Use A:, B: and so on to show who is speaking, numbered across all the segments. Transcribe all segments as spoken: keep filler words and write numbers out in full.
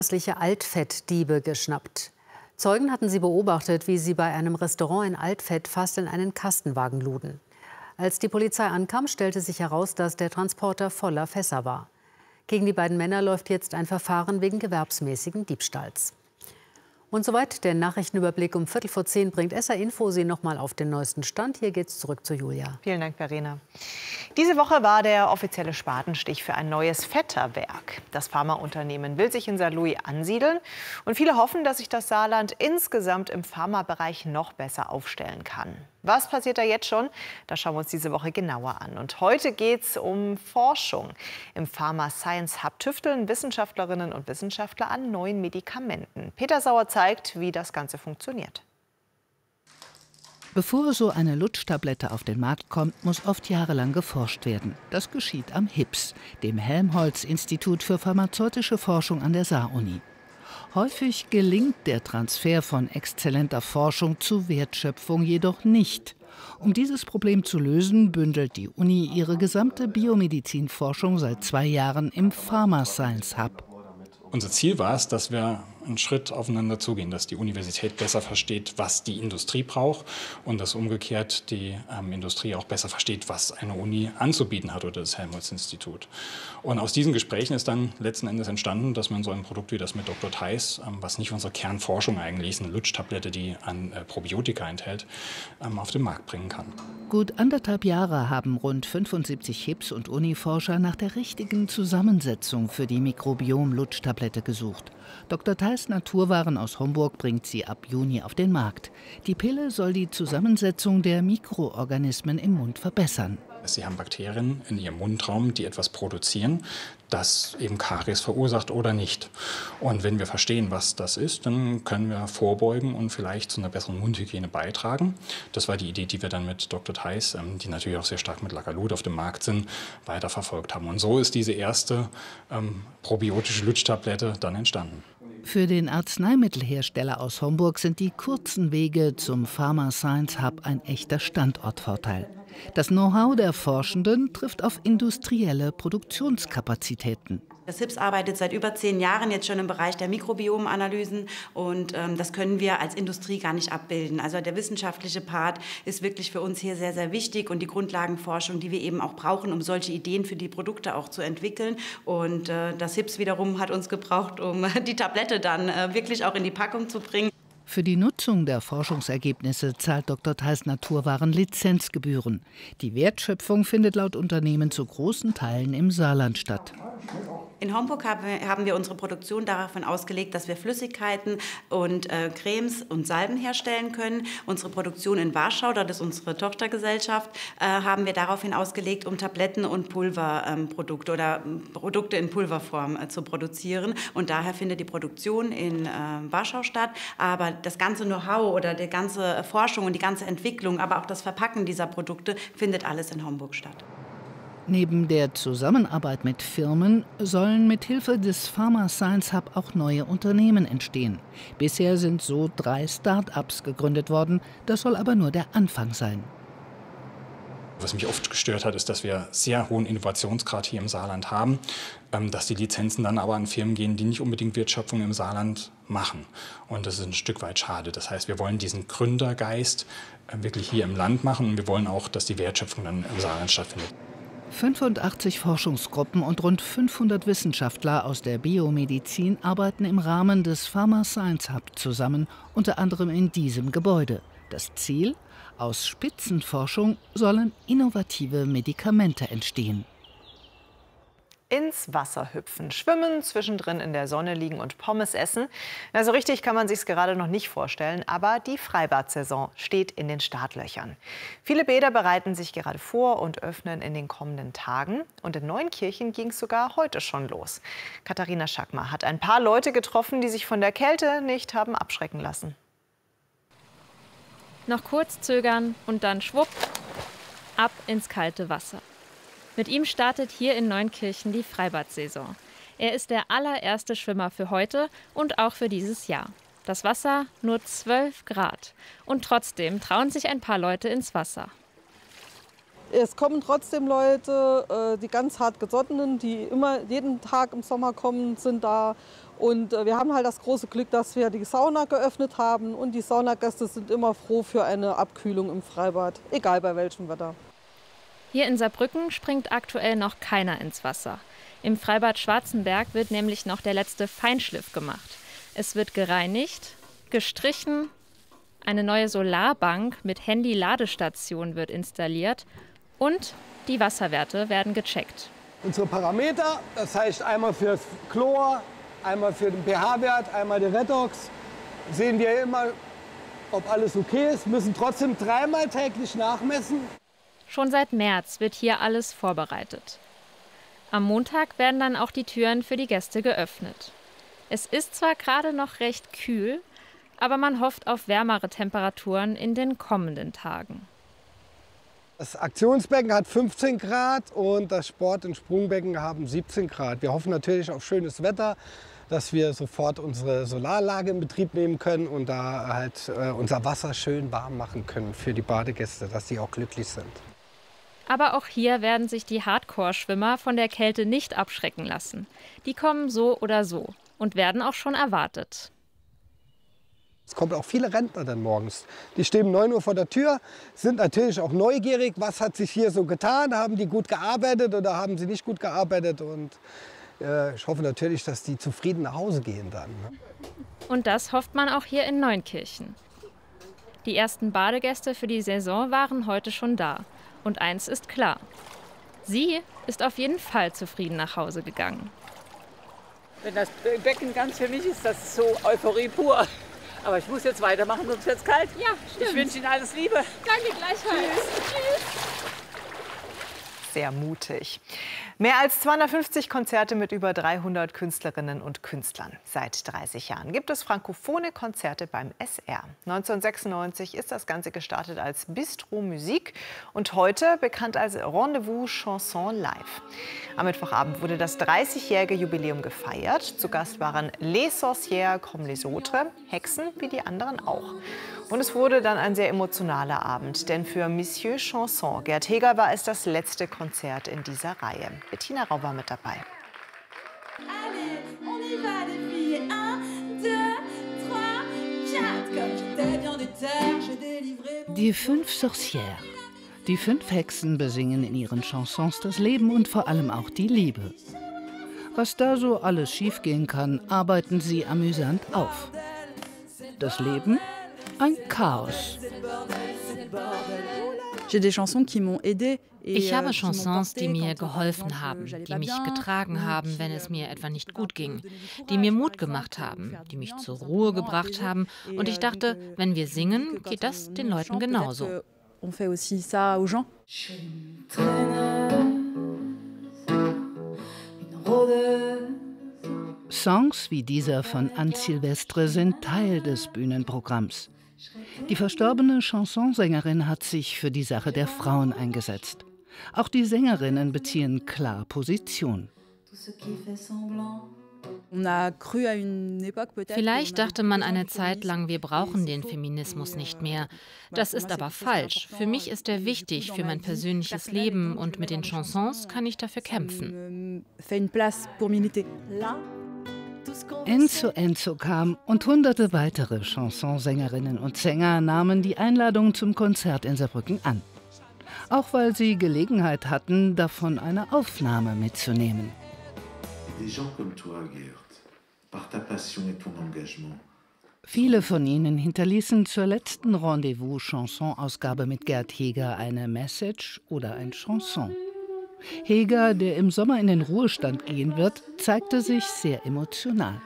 A: Mutmaßliche Altfettdiebe geschnappt. Zeugen hatten sie beobachtet, wie sie bei einem Restaurant in Altfett fast in einen Kastenwagen luden. Als die Polizei ankam, stellte sich heraus, dass der Transporter voller Fässer war. Gegen die beiden Männer läuft jetzt ein Verfahren wegen gewerbsmäßigen Diebstahls. Und soweit der Nachrichtenüberblick um Viertel vor zehn bringt S R Info Sie noch mal auf den neuesten Stand. Hier geht's zurück zu Julia.
B: Vielen Dank, Verena. Diese Woche war der offizielle Spatenstich für ein neues Fetterwerk. Das Pharmaunternehmen will sich in Saarlouis ansiedeln. Und viele hoffen, dass sich das Saarland insgesamt im Pharmabereich noch besser aufstellen kann. Was passiert da jetzt schon? Das schauen wir uns diese Woche genauer an. Und heute geht es um Forschung. Im Pharma Science Hub tüfteln Wissenschaftlerinnen und Wissenschaftler an neuen Medikamenten. Peter Sauer zeigt, wie das Ganze funktioniert.
C: Bevor so eine Lutschtablette auf den Markt kommt, muss oft jahrelang geforscht werden. Das geschieht am H I P S, dem Helmholtz-Institut für pharmazeutische Forschung an der Saar-Uni. Häufig gelingt der Transfer von exzellenter Forschung zu Wertschöpfung jedoch nicht. Um dieses Problem zu lösen, bündelt die Uni ihre gesamte Biomedizinforschung seit zwei Jahren im Pharma Science Hub.
D: Unser Ziel war es, dass wir einen Schritt aufeinander zugehen, dass die Universität besser versteht, was die Industrie braucht und dass umgekehrt die ähm, Industrie auch besser versteht, was eine Uni anzubieten hat oder das Helmholtz-Institut. Und aus diesen Gesprächen ist dann letzten Endes entstanden, dass man so ein Produkt wie das mit Doktor Theis, ähm, was nicht unsere Kernforschung eigentlich ist, eine Lutschtablette, die an äh, Probiotika enthält, ähm, auf den Markt bringen kann.
C: Gut anderthalb Jahre haben rund fünfundsiebzig H I P S- und Uniforscher nach der richtigen Zusammensetzung für die Mikrobiom-Lutschtablette gesucht. Doktor Theis Naturwaren aus Homburg bringt sie ab Juni auf den Markt. Die Pille soll die Zusammensetzung der Mikroorganismen im Mund verbessern.
D: Sie haben Bakterien in ihrem Mundraum, die etwas produzieren, das eben Karies verursacht oder nicht. Und wenn wir verstehen, was das ist, dann können wir vorbeugen und vielleicht zu einer besseren Mundhygiene beitragen. Das war die Idee, die wir dann mit Doktor Theis, die natürlich auch sehr stark mit Lacalud auf dem Markt sind, weiterverfolgt haben. Und so ist diese erste ähm, probiotische Lutschtablette dann entstanden.
C: Für den Arzneimittelhersteller aus Homburg sind die kurzen Wege zum Pharma Science Hub ein echter Standortvorteil. Das Know-how der Forschenden trifft auf industrielle Produktionskapazitäten.
E: Das H I P S arbeitet seit über zehn Jahren jetzt schon im Bereich der Mikrobiomanalysen und ähm, das können wir als Industrie gar nicht abbilden. Also der wissenschaftliche Part ist wirklich für uns hier sehr, sehr wichtig und die Grundlagenforschung, die wir eben auch brauchen, um solche Ideen für die Produkte auch zu entwickeln. Und äh, das H I P S wiederum hat uns gebraucht, um die Tablette dann äh, wirklich auch in die Packung zu bringen.
C: Für die Nutzung der Forschungsergebnisse zahlt Doktor Theis Naturwaren Lizenzgebühren. Die Wertschöpfung findet laut Unternehmen zu großen Teilen im Saarland statt.
E: In Homburg haben wir unsere Produktion davon ausgelegt, dass wir Flüssigkeiten und äh, Cremes und Salben herstellen können. Unsere Produktion in Warschau, das ist unsere Tochtergesellschaft, äh, haben wir daraufhin ausgelegt, um Tabletten und Pulverprodukte ähm, oder Produkte in Pulverform äh, zu produzieren. Und daher findet die Produktion in äh, Warschau statt. Aber das ganze Know-how oder die ganze Forschung und die ganze Entwicklung, aber auch das Verpacken dieser Produkte findet alles in Homburg statt.
C: Neben der Zusammenarbeit mit Firmen sollen mit Hilfe des Pharma Science Hub auch neue Unternehmen entstehen. Bisher sind so drei Start-ups gegründet worden. Das soll aber nur der Anfang sein.
D: Was mich oft gestört hat, ist, dass wir sehr hohen Innovationsgrad hier im Saarland haben, dass die Lizenzen dann aber an Firmen gehen, die nicht unbedingt Wertschöpfung im Saarland machen. Und das ist ein Stück weit schade. Das heißt, wir wollen diesen Gründergeist wirklich hier im Land machen und wir wollen auch, dass die Wertschöpfung dann im Saarland stattfindet.
C: fünfundachtzig Forschungsgruppen und rund fünfhundert Wissenschaftler aus der Biomedizin arbeiten im Rahmen des Pharma Science Hub zusammen, unter anderem in diesem Gebäude. Das Ziel? Aus Spitzenforschung sollen innovative Medikamente entstehen.
B: Ins Wasser hüpfen, schwimmen, zwischendrin in der Sonne liegen und Pommes essen. Na, so richtig kann man sich's gerade noch nicht vorstellen, aber die Freibad-Saison steht in den Startlöchern. Viele Bäder bereiten sich gerade vor und öffnen in den kommenden Tagen. Und in Neunkirchen ging es sogar heute schon los. Katharina Schackmar hat ein paar Leute getroffen, die sich von der Kälte nicht haben abschrecken lassen.
F: Noch kurz zögern und dann schwupp, ab ins kalte Wasser. Mit ihm startet hier in Neunkirchen die Freibad-Saison. Er ist der allererste Schwimmer für heute und auch für dieses Jahr. Das Wasser nur zwölf Grad. Und trotzdem trauen sich ein paar Leute ins Wasser.
G: Es kommen trotzdem Leute, die ganz hart gesottenen, die immer jeden Tag im Sommer kommen, sind da. Und wir haben halt das große Glück, dass wir die Sauna geöffnet haben. Und die Saunagäste sind immer froh für eine Abkühlung im Freibad, egal bei welchem Wetter.
F: Hier in Saarbrücken springt aktuell noch keiner ins Wasser. Im Freibad Schwarzenberg wird nämlich noch der letzte Feinschliff gemacht. Es wird gereinigt, gestrichen, eine neue Solarbank mit Handy-Ladestation wird installiert und die Wasserwerte werden gecheckt.
H: Unsere Parameter, das heißt einmal für das Chlor, einmal für den pH-Wert, einmal den Redox, sehen wir immer, ob alles okay ist, müssen trotzdem dreimal täglich nachmessen.
F: Schon seit März wird hier alles vorbereitet. Am Montag werden dann auch die Türen für die Gäste geöffnet. Es ist zwar gerade noch recht kühl, aber man hofft auf wärmere Temperaturen in den kommenden Tagen.
H: Das Aktionsbecken hat fünfzehn Grad und das Sport- und Sprungbecken haben siebzehn Grad. Wir hoffen natürlich auf schönes Wetter, dass wir sofort unsere Solaranlage in Betrieb nehmen können und da halt äh, unser Wasser schön warm machen können für die Badegäste, dass sie auch glücklich sind.
F: Aber auch hier werden sich die Hardcore-Schwimmer von der Kälte nicht abschrecken lassen. Die kommen so oder so und werden auch schon erwartet.
H: Es kommen auch viele Rentner dann morgens. Die stehen um neun Uhr vor der Tür, sind natürlich auch neugierig, was hat sich hier so getan, haben die gut gearbeitet oder haben sie nicht gut gearbeitet. Und äh, ich hoffe natürlich, dass die zufrieden nach Hause gehen dann. Ne?
F: Und das hofft man auch hier in Neunkirchen. Die ersten Badegäste für die Saison waren heute schon da. Und eins ist klar, sie ist auf jeden Fall zufrieden nach Hause gegangen.
I: Wenn das Becken ganz für mich ist, das ist so Euphorie pur. Aber ich muss jetzt weitermachen, sonst wird es kalt.
J: Ja, stimmt.
I: Ich wünsche Ihnen alles Liebe.
J: Danke gleichfalls. Tschüss. Tschüss.
B: Sehr mutig. Mehr als zweihundertfünfzig Konzerte mit über dreihundert Künstlerinnen und Künstlern. Seit dreißig Jahren gibt es frankophone Konzerte beim S R. neunzehnhundertsechsundneunzig ist das Ganze gestartet als Bistro Musik und heute bekannt als Rendezvous Chanson Live. Am Mittwochabend wurde das dreißigjährige Jubiläum gefeiert. Zu Gast waren Les Sorcières comme les autres, Hexen wie die anderen auch. Und es wurde dann ein sehr emotionaler Abend, denn für Monsieur Chanson, Gerd Heger, war es das letzte Konzert in dieser Reihe. Bettina Rau war mit dabei.
C: Die fünf Sorcières. Die fünf Hexen besingen in ihren Chansons das Leben und vor allem auch die Liebe. Was da so alles schiefgehen kann, arbeiten sie amüsant auf. Das Leben? Ein Chaos.
K: Ich habe Chansons, die mir geholfen haben, die mich getragen haben, wenn es mir etwa nicht gut ging, die mir Mut gemacht haben, die mich zur Ruhe gebracht haben. Und ich dachte, wenn wir singen, geht das den Leuten genauso.
C: Songs wie dieser von Anne Sylvestre sind Teil des Bühnenprogramms. Die verstorbene Chansonsängerin hat sich für die Sache der Frauen eingesetzt. Auch die Sängerinnen beziehen klar Position.
K: Vielleicht dachte man eine Zeit lang, wir brauchen den Feminismus nicht mehr. Das ist aber falsch. Für mich ist er wichtig für mein persönliches Leben und mit den Chansons kann ich dafür kämpfen.
C: Enzo Enzo kam und hunderte weitere Chansonsängerinnen und Sänger nahmen die Einladung zum Konzert in Saarbrücken an. Auch weil sie Gelegenheit hatten, davon eine Aufnahme mitzunehmen. Viele von ihnen hinterließen zur letzten Rendezvous-Chanson-Ausgabe mit Gerd Heger eine Message oder ein Chanson. Heger, der im Sommer in den Ruhestand gehen wird, zeigte sich sehr emotional.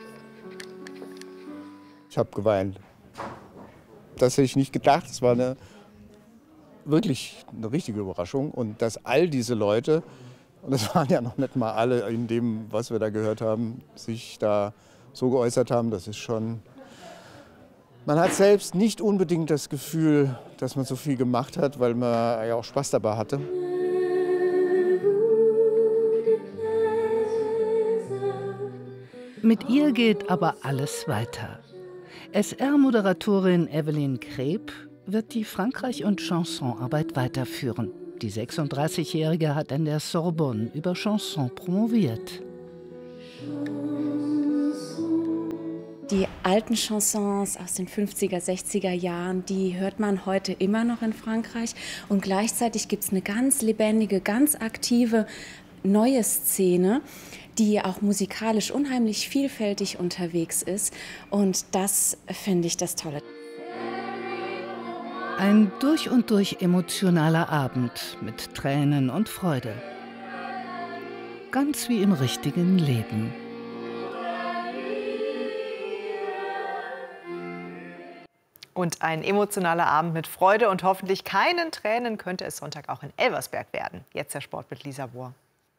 L: Ich habe geweint. Das hätte ich nicht gedacht. Es war eine, wirklich eine richtige Überraschung. Und dass all diese Leute, und das waren ja noch nicht mal alle in dem, was wir da gehört haben, sich da so geäußert haben, das ist schon... Man hat selbst nicht unbedingt das Gefühl, dass man so viel gemacht hat, weil man ja auch Spaß dabei hatte.
C: Mit ihr geht aber alles weiter. S R-Moderatorin Evelyn Kreb wird die Frankreich- und Chansonarbeit weiterführen. Die sechsunddreißigjährige hat an der Sorbonne über Chanson promoviert.
M: Die alten Chansons aus den fünfziger, sechziger Jahren, die hört man heute immer noch in Frankreich. Und gleichzeitig gibt es eine ganz lebendige, ganz aktive neue Szene, die auch musikalisch unheimlich vielfältig unterwegs ist. Und das finde ich das Tolle.
C: Ein durch und durch emotionaler Abend mit Tränen und Freude. Ganz wie im richtigen Leben.
B: Und ein emotionaler Abend mit Freude und hoffentlich keinen Tränen könnte es Sonntag auch in Elversberg werden. Jetzt der Sport mit Lisa Bohr.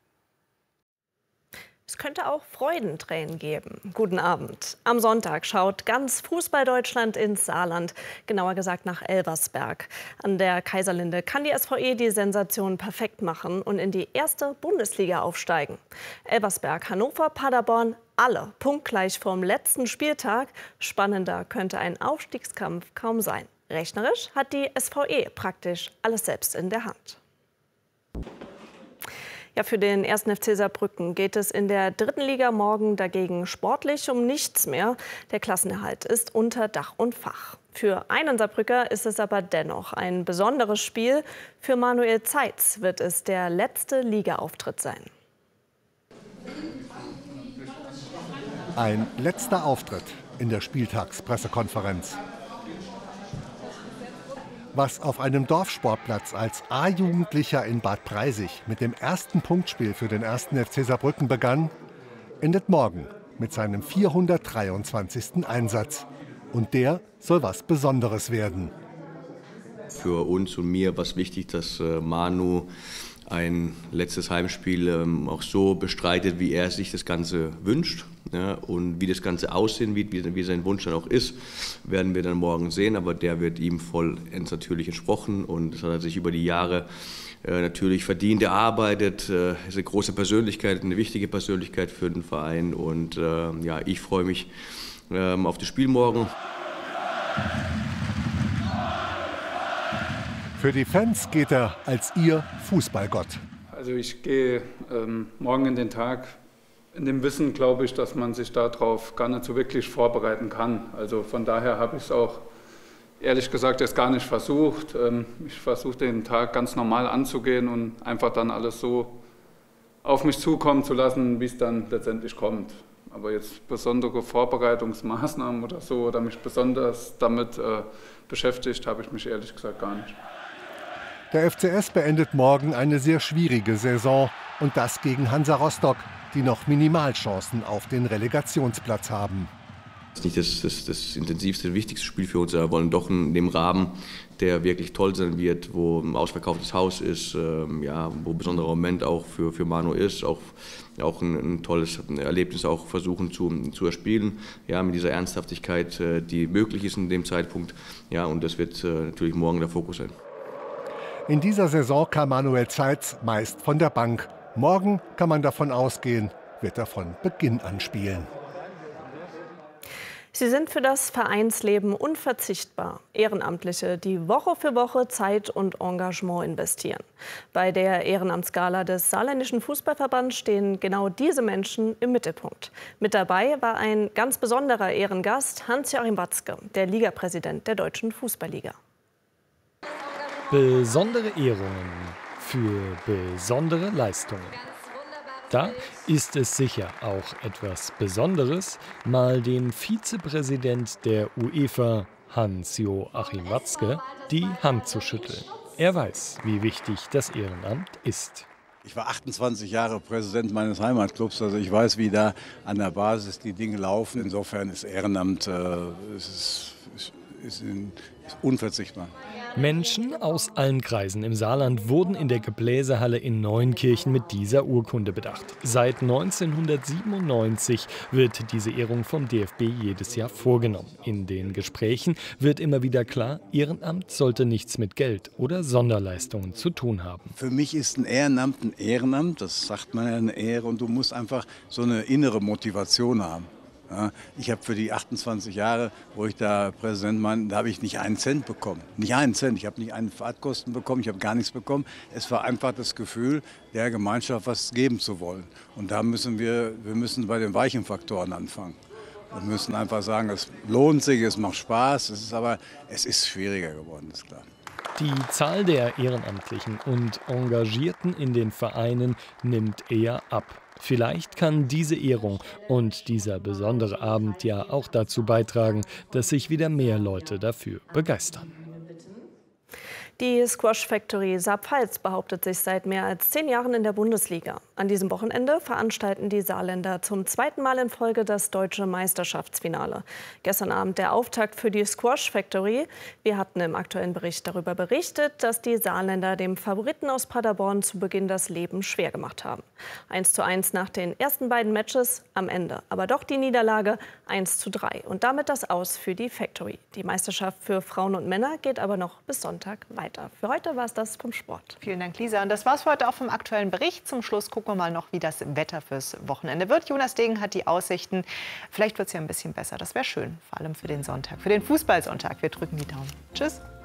N: Es könnte auch Freudentränen geben. Guten Abend. Am Sonntag schaut ganz Fußball-Deutschland ins Saarland, genauer gesagt nach Elversberg. An der Kaiserlinde kann die S V E die Sensation perfekt machen und in die erste Bundesliga aufsteigen. Elversberg, Hannover, Paderborn, alle punktgleich vorm letzten Spieltag. Spannender könnte ein Aufstiegskampf kaum sein. Rechnerisch hat die S V E praktisch alles selbst in der Hand. Ja, für den ersten F C Saarbrücken geht es in der dritten Liga morgen dagegen sportlich um nichts mehr. Der Klassenerhalt ist unter Dach und Fach. Für einen Saarbrücker ist es aber dennoch ein besonderes Spiel. Für Manuel Zeitz wird es der letzte Ligaauftritt sein.
O: Ein letzter Auftritt in der Spieltagspressekonferenz. Was auf einem Dorfsportplatz als A-Jugendlicher in Bad Breisig mit dem ersten Punktspiel für den ersten F C Saarbrücken begann, endet morgen mit seinem vierhundertdreiundzwanzigsten Einsatz. Und der soll was Besonderes werden.
P: Für uns und mir war es wichtig, dass äh, Manu ein letztes Heimspiel ähm, auch so bestreitet, wie er sich das Ganze wünscht. Ja, und wie das Ganze aussehen wird, wie, wie sein Wunsch dann auch ist, werden wir dann morgen sehen. Aber der wird ihm vollends natürlich entsprochen und das hat er sich über die Jahre äh, natürlich verdient, erarbeitet. Er äh, ist eine große Persönlichkeit, eine wichtige Persönlichkeit für den Verein und äh, ja, ich freue mich äh, auf das Spiel morgen.
O: Für die Fans geht er als ihr Fußballgott.
Q: Also ich gehe ähm, morgen in den Tag in dem Wissen, glaube ich, dass man sich darauf gar nicht so wirklich vorbereiten kann. Also von daher habe ich es auch ehrlich gesagt erst gar nicht versucht. Ähm, ich versuche den Tag ganz normal anzugehen und einfach dann alles so auf mich zukommen zu lassen, wie es dann letztendlich kommt. Aber jetzt besondere Vorbereitungsmaßnahmen oder so oder mich besonders damit äh, beschäftigt, habe ich mich ehrlich gesagt gar nicht.
O: Der F C S beendet morgen eine sehr schwierige Saison und das gegen Hansa Rostock, die noch Minimalchancen auf den Relegationsplatz haben.
P: Das ist nicht das, das, das intensivste, wichtigste Spiel für uns. Wir wollen doch in dem Rahmen, der wirklich toll sein wird, wo ein ausverkauftes Haus ist, ähm, ja, wo ein besonderer Moment auch für, für Manu ist, auch, auch ein, ein tolles Erlebnis auch versuchen zu, zu erspielen, ja, mit dieser Ernsthaftigkeit, die möglich ist in dem Zeitpunkt. Ja, und das wird natürlich morgen der Fokus sein.
O: In dieser Saison kam Manuel Zeitz meist von der Bank. Morgen kann man davon ausgehen, wird er von Beginn an spielen.
N: Sie sind für das Vereinsleben unverzichtbar. Ehrenamtliche, die Woche für Woche Zeit und Engagement investieren. Bei der Ehrenamtsgala des Saarländischen Fußballverbands stehen genau diese Menschen im Mittelpunkt. Mit dabei war ein ganz besonderer Ehrengast, Hans-Joachim Watzke, der Ligapräsident der Deutschen Fußballliga.
R: Besondere Ehrungen für besondere Leistungen. Da ist es sicher auch etwas Besonderes, mal den Vizepräsident der UEFA, Hans-Joachim Watzke, die Hand zu schütteln. Er weiß, wie wichtig das Ehrenamt ist.
S: Ich war achtundzwanzig Jahre Präsident meines Heimatclubs, also ich weiß, wie da an der Basis die Dinge laufen. Insofern ist Ehrenamt äh, ist, ist, ist, ist unverzichtbar.
R: Menschen aus allen Kreisen im Saarland wurden in der Gebläsehalle in Neunkirchen mit dieser Urkunde bedacht. Seit neunzehnhundertsiebenundneunzig wird diese Ehrung vom D F B jedes Jahr vorgenommen. In den Gesprächen wird immer wieder klar, Ehrenamt sollte nichts mit Geld oder Sonderleistungen zu tun haben.
S: Für mich ist ein Ehrenamt ein Ehrenamt, das sagt man ja, eine Ehre, und du musst einfach so eine innere Motivation haben. Ja, ich habe für die achtundzwanzig Jahre, wo ich da Präsident war, da habe ich nicht einen Cent bekommen. Nicht einen Cent. Ich habe nicht einen Fahrtkosten bekommen, ich habe gar nichts bekommen. Es war einfach das Gefühl, der Gemeinschaft was geben zu wollen. Und da müssen wir, wir müssen bei den weichen Faktoren anfangen. und müssen einfach sagen, es lohnt sich, es macht Spaß. Es ist aber, es ist schwieriger geworden, ist klar.
R: Die Zahl der Ehrenamtlichen und Engagierten in den Vereinen nimmt eher ab. Vielleicht kann diese Ehrung und dieser besondere Abend ja auch dazu beitragen, dass sich wieder mehr Leute dafür begeistern.
N: Die Squash Factory Saar-Pfalz behauptet sich seit mehr als zehn Jahren in der Bundesliga. An diesem Wochenende veranstalten die Saarländer zum zweiten Mal in Folge das deutsche Meisterschaftsfinale. Gestern Abend der Auftakt für die Squash Factory. Wir hatten im aktuellen Bericht darüber berichtet, dass die Saarländer dem Favoriten aus Paderborn zu Beginn das Leben schwer gemacht haben. eins zu eins nach den ersten beiden Matches, am Ende aber doch die Niederlage eins zu drei. Und damit das Aus für die Factory. Die Meisterschaft für Frauen und Männer geht aber noch bis Sonntag weiter. Für heute war es das vom Sport.
B: Vielen Dank, Lisa. Und das war es für heute auch vom aktuellen Bericht. Zum Schluss gucken wir mal noch, wie das Wetter fürs Wochenende wird. Jonas Degen hat die Aussichten. Vielleicht wird es ja ein bisschen besser. Das wäre schön, vor allem für den Sonntag, für den Fußballsonntag. Wir drücken die Daumen. Tschüss.